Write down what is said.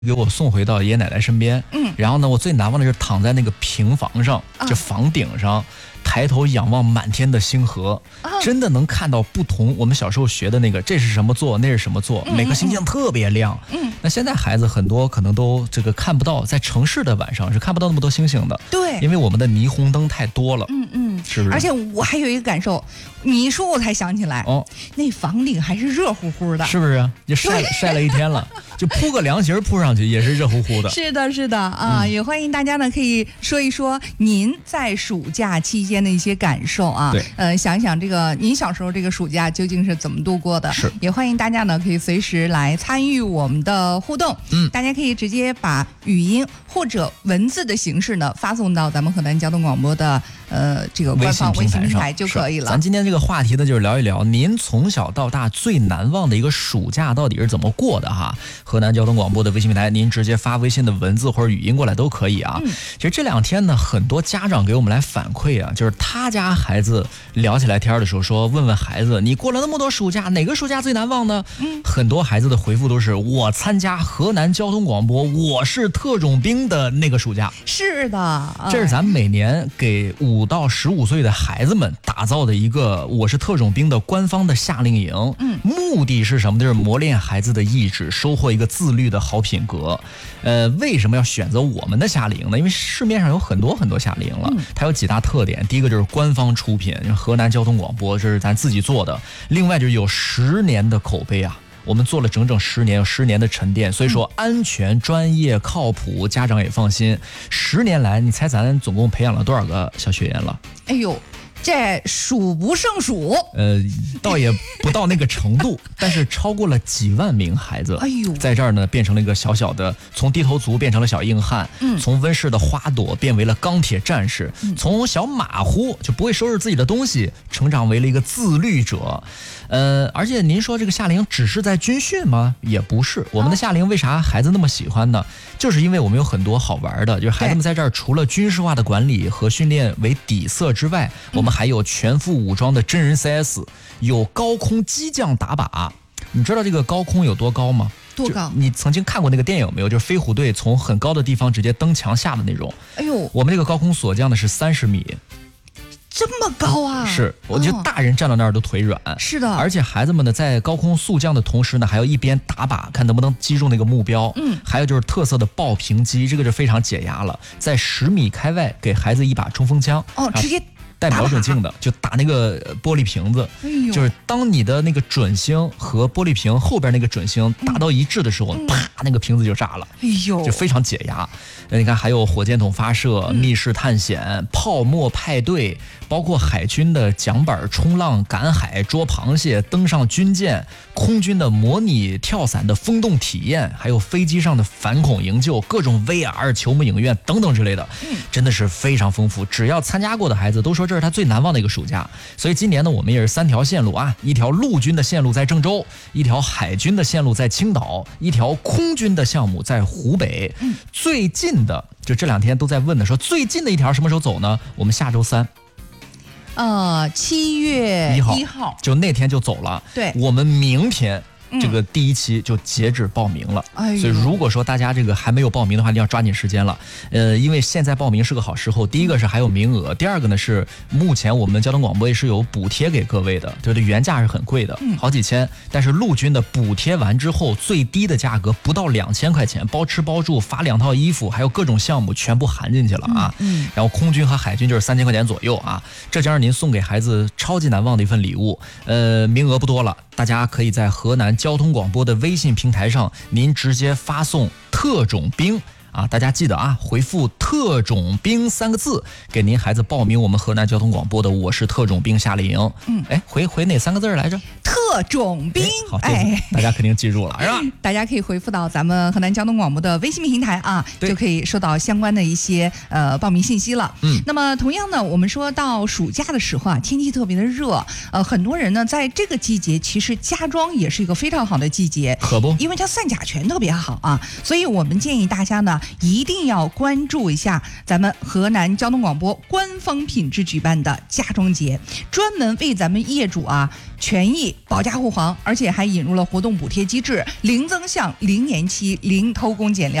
给我送回到爷爷奶奶身边。然后呢，我最难忘的是躺在那个平房上，就房顶上，抬头仰望满天的星河，真的能看到不同。我们小时候学的那个，这是什么座，那是什么座，每个星星特别亮。那现在孩子很多可能都这个看不到，在城市的晚上是看不到那么多星星的。 对， 因为我们的霓虹灯太多了。是不是？ 而且我还有一个感受，你一说我才想起来，那房顶还是热乎乎的， 是不是？就晒了一天了，就铺个凉席铺上去也是热乎乎的。 是的，是的啊，也欢迎大家呢可以说一说您在暑假期间的一些感受啊。 对， 想一想这个您小时候这个暑假究竟是怎么度过的？ 是， 也欢迎大家呢可以随时来参与我们的互动。大家可以直接把语音或者文字的形式呢发送到咱们河南交通广播的这个官方微信平台就可以了。 咱今天这个话题呢，就是聊一聊您从小到大最难忘的一个暑假到底是怎么过的哈。河南交通广播的微信平台，您直接发微信的文字或者语音过来都可以啊。其实这2天呢，很多家长给我们来反馈啊，就是他家孩子聊起来天的时候说，问问孩子，你过了那么多暑假，哪个暑假最难忘呢？很多孩子的回复都是我参加河南交通广播我是特种兵的那个暑假。 是的， 这是咱每年给5到15岁的孩子们打造的一个我是特种兵的官方的夏令营。目的是什么？就是磨练孩子的意志，收获一个自律的好品格。为什么要选择我们的夏令营呢？因为市面上有很多夏令营了，它有几大特点。第一个就是官方出品，河南交通广播这是咱自己做的。另外就是有10年的口碑啊。我们做了整整10年，有10年的沉淀，所以说安全、专业、靠谱，家长也放心。10年来，你猜咱总共培养了多少个小学员了？ 哎呦，这数不胜数。 倒也不到那个程度，但是超过了几万名孩子。 哎呦， 在这儿呢，变成了一个小小的，从低头族变成了小硬汉，从温室的花朵变为了钢铁战士，从小马虎就不会收拾自己的东西，成长为了一个自律者。而且您说这个夏令营只是在军训吗？也不是。我们的夏令营为啥孩子那么喜欢呢？就是因为我们有很多好玩的，就是孩子们在这儿除了军事化的管理和训练为底色之外，我们还有全副武装的真人 CS， 有高空机降打靶。你知道这个高空有多高吗？ 多高？ 你曾经看过那个电影没有？就是飞虎队从很高的地方直接登墙下的那种。 哎呦， 我们这个高空锁降的是30米。 这么高啊！ 是，我觉得大人站到那儿都腿软。 是的， 而且孩子们呢，在高空速降的同时呢，还要一边打靶，看能不能击中那个目标。还有就是特色的爆屏机，这个就非常解压了，在10米开外给孩子一把冲锋枪。 直接带瞄准镜的，就打那个玻璃瓶子。就是当你的那个准星和玻璃瓶后边那个准星达到一致的时候，啪，那个瓶子就炸了。 哎呦， 就非常解压。你看，还有火箭筒发射、密室探险、泡沫派对，包括海军的桨板冲浪、赶海、捉螃蟹、登上军舰，空军的模拟跳伞的风洞体验，还有飞机上的反恐营救，各种 VR 球幕影院等等之类的，真的是非常丰富。只要参加过的孩子都说这是他最难忘的一个暑假。所以今年呢，我们也是3条线路啊，一条陆军的线路在郑州，一条海军的线路在青岛，一条空军的项目在湖北。最近的就这2天都在问的，说最近的一条什么时候走呢？我们下周3。 7月1号， 就那天就走了。 对， 我们明天这个第1期就截止报名了。所以如果说大家这个还没有报名的话，你要抓紧时间了。因为现在报名是个好时候。第一个是还有名额，第二个呢是目前我们交通广播也是有补贴给各位的，就是原价是很贵的，好几千，但是陆军的补贴完之后，最低的价格不到2000块钱，包吃包住，发2套衣服，还有各种项目全部含进去了啊。然后空军和海军就是3000块钱左右啊，这将是您送给孩子超级难忘的一份礼物。名额不多了，大家可以在河南交通广播的微信平台上，您直接发送特种兵啊，大家记得啊，回复特种兵3个字，给您孩子报名我们河南交通广播的我是特种兵夏令营。回哪3个字来着？ 特种兵。 好，大家肯定记住了，是吧？ 大家可以回复到咱们河南交通广播的微信平台啊，就可以收到相关的一些报名信息了。那么同样呢，我们说到暑假的时候啊，天气特别的热，很多人呢在这个季节其实家装也是一个非常好的季节， 可不， 因为它散甲醛特别好啊，所以我们建议大家呢一定要关注一下咱们河南交通广播官方品质举办的家装节，专门为咱们业主啊权益保驾护航，而且还引入了活动补贴机制，零增项、零延期、零偷工减料。